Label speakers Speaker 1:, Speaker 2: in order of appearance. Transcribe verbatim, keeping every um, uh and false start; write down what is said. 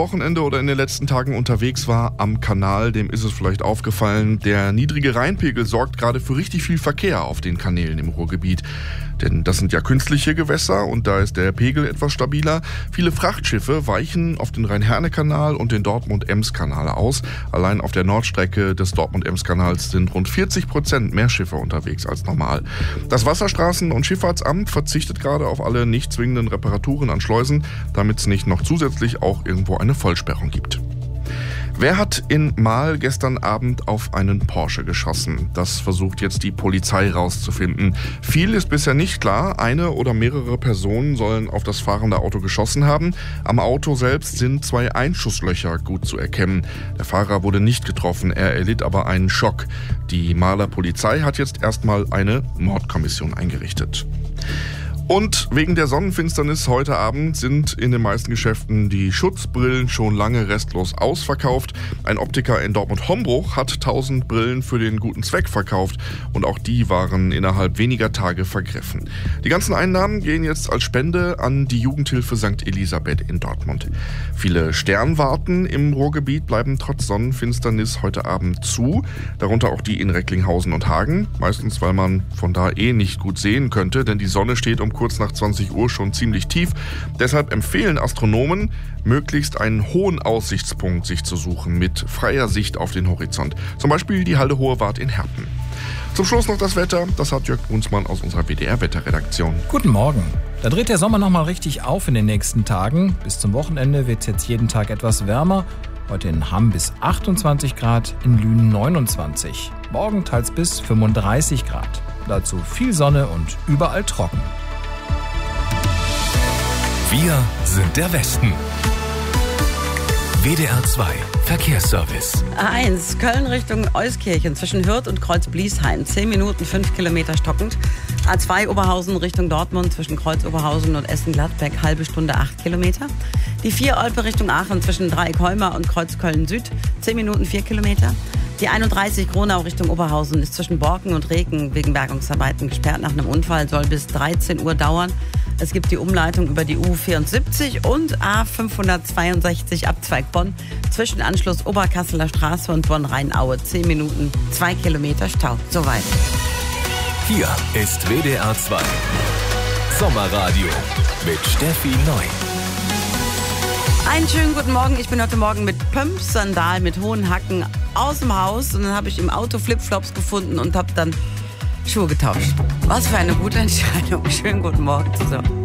Speaker 1: Wochenende oder in den letzten Tagen unterwegs war am Kanal, dem ist es vielleicht aufgefallen, der niedrige Rheinpegel sorgt gerade für richtig viel Verkehr auf den Kanälen im Ruhrgebiet. Denn das sind ja künstliche Gewässer und da ist der Pegel etwas stabiler. Viele Frachtschiffe weichen auf den Rhein-Herne-Kanal und den Dortmund-Ems-Kanal aus. Allein auf der Nordstrecke des Dortmund-Ems-Kanals sind rund vierzig Prozent mehr Schiffe unterwegs als normal. Das Wasserstraßen- und Schifffahrtsamt verzichtet gerade auf alle nicht zwingenden Reparaturen an Schleusen, damit es nicht noch zusätzlich auch irgendwo eine Vollsperrung gibt. Wer hat in Marl gestern Abend auf einen Porsche geschossen? Das versucht jetzt die Polizei rauszufinden. Viel ist bisher nicht klar. Eine oder mehrere Personen sollen auf das fahrende Auto geschossen haben. Am Auto selbst sind zwei Einschusslöcher gut zu erkennen. Der Fahrer wurde nicht getroffen, er erlitt aber einen Schock. Die Marler Polizei hat jetzt erstmal eine Mordkommission eingerichtet. Und wegen der Sonnenfinsternis heute Abend sind in den meisten Geschäften die Schutzbrillen schon lange restlos ausverkauft. Ein Optiker in Dortmund-Hombruch hat tausend Brillen für den guten Zweck verkauft und auch die waren innerhalb weniger Tage vergriffen. Die ganzen Einnahmen gehen jetzt als Spende an die Jugendhilfe Sankt Elisabeth in Dortmund. Viele Sternwarten im Ruhrgebiet bleiben trotz Sonnenfinsternis heute Abend zu, darunter auch die in Recklinghausen und Hagen. Meistens, weil man von da eh nicht gut sehen könnte, denn die Sonne steht um kurz nach zwanzig Uhr schon ziemlich tief. Deshalb empfehlen Astronomen, möglichst einen hohen Aussichtspunkt sich zu suchen mit freier Sicht auf den Horizont. Zum Beispiel die Halde Hohe Wart in Herten. Zum Schluss noch das Wetter. Das hat Jörg Brunsmann aus unserer W D R-Wetterredaktion.
Speaker 2: Guten Morgen. Da dreht der Sommer nochmal richtig auf in den nächsten Tagen. Bis zum Wochenende wird es jetzt jeden Tag etwas wärmer. Heute in Hamm bis achtundzwanzig Grad, in Lünen neunundzwanzig. Morgen teils bis fünfunddreißig Grad. Dazu viel Sonne und überall trocken.
Speaker 3: Wir sind der Westen. W D R zwei Verkehrsservice.
Speaker 4: A eins, Köln Richtung Euskirchen zwischen Hürth und Kreuz-Bliesheim. zehn Minuten, fünf Kilometer stockend. A zwei Oberhausen Richtung Dortmund zwischen Kreuz-Oberhausen und Essen-Gladbeck. Halbe Stunde, acht Kilometer. Die vier Olpe Richtung Aachen zwischen Dreieckholmer und Kreuz-Köln-Süd. zehn Minuten, vier Kilometer. Die einunddreißig Gronau Richtung Oberhausen ist zwischen Borken und Reken wegen Bergungsarbeiten gesperrt nach einem Unfall. Soll bis dreizehn Uhr dauern. Es gibt die Umleitung über die U vierundsiebzig und A fünfhundertzweiundsechzig Abzweig Bonn zwischen Anschluss Oberkasseler Straße und Bonn-Rheinaue. zehn Minuten, zwei Kilometer Stau. Soweit.
Speaker 3: Hier ist W D R zwei Sommerradio mit Steffi Neu.
Speaker 4: Einen schönen guten Morgen. Ich bin heute Morgen mit Pumps, Sandalen, mit hohen Hacken aus dem Haus. Und dann habe ich im Auto Flipflops gefunden und habe dann Schuhe getauscht. Was für eine gute Entscheidung. Schönen guten Morgen zusammen.